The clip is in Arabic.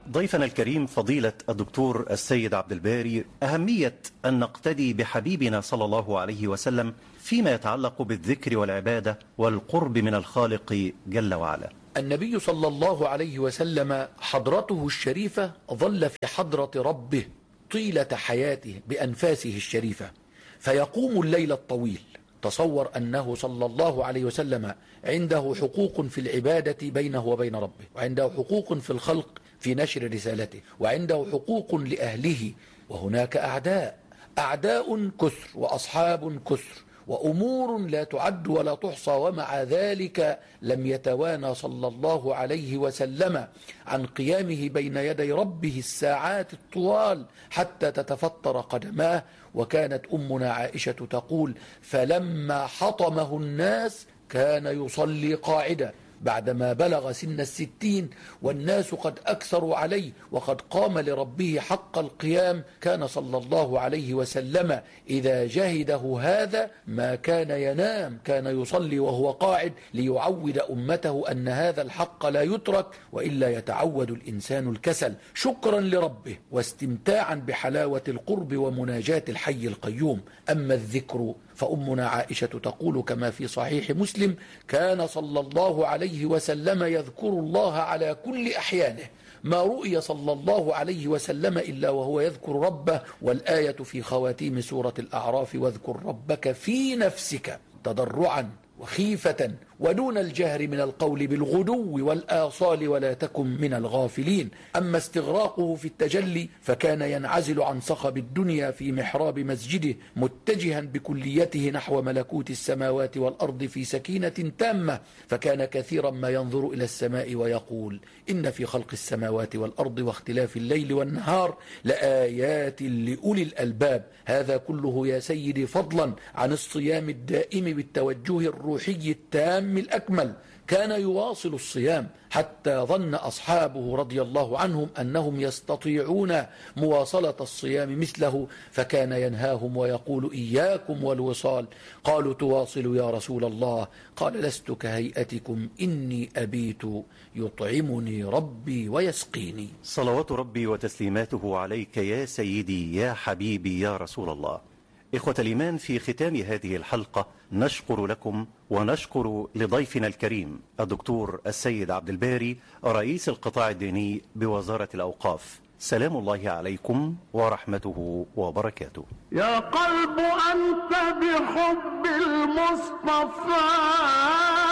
ضيفنا الكريم فضيلة الدكتور السيد عبد الباري، أهمية أن نقتدي بحبيبنا صلى الله عليه وسلم فيما يتعلق بالذكر والعبادة والقرب من الخالق جل وعلا. النبي صلى الله عليه وسلم حضرته الشريفة ظل في حضرة ربه طيلة حياته بأنفاسه الشريفة، فيقوم الليل الطويل. تصور أنه صلى الله عليه وسلم عنده حقوق في العبادة بينه وبين ربه، وعنده حقوق في الخلق في نشر رسالته، وعنده حقوق لأهله، وهناك أعداء كثر وأصحاب كثر وأمور لا تعد ولا تحصى، ومع ذلك لم يتوانى صلى الله عليه وسلم عن قيامه بين يدي ربه الساعات الطوال حتى تتفطر قدماه. وكانت أمنا عائشة تقول: فلما حطمه الناس كان يصلي قاعدا، بعدما بلغ سن 60 والناس قد أكثروا عليه وقد قام لربه حق القيام، كان صلى الله عليه وسلم إذا جهده هذا ما كان ينام، كان يصلي وهو قاعد ليعود أمته أن هذا الحق لا يترك، وإلا يتعود الإنسان الكسل، شكرا لربه واستمتاعا بحلاوة القرب ومناجاة الحي القيوم. أما الذكر فأمنا عائشة تقول كما في صحيح مسلم: كان صلى الله عليه وسلم يذكر الله على كل أحيانه، ما رؤي صلى الله عليه وسلم إلا وهو يذكر ربه. والآية في خواتيم سورة الأعراف: واذكر ربك في نفسك تضرعا وخيفة ودون الجهر من القول بالغدو والآصال ولا تكن من الغافلين. أما استغراقه في التجلي فكان ينعزل عن صخب الدنيا في محراب مسجده متجها بكليته نحو ملكوت السماوات والأرض في سكينة تامة، فكان كثيرا ما ينظر إلى السماء ويقول: إن في خلق السماوات والأرض واختلاف الليل والنهار لآيات لأولي الألباب. هذا كله يا سيدي فضلا عن الصيام الدائم بالتوجه الروحي التام الأكمل. كان يواصل الصيام حتى ظن أصحابه رضي الله عنهم أنهم يستطيعون مواصلة الصيام مثله، فكان ينهاهم ويقول: إياكم والوصال. قالوا: تواصل يا رسول الله؟ قال: لست كهيئتكم، إني أبيت يطعمني ربي ويسقيني. صلوات ربي وتسليماته عليك يا سيدي يا حبيبي يا رسول الله. إخوة الإيمان، في ختام هذه الحلقة نشكر لكم ونشكر لضيفنا الكريم الدكتور السيد عبد الباري رئيس القطاع الديني بوزارة الأوقاف. سلام الله عليكم ورحمته وبركاته. يا قلب أنت بحب المصطفى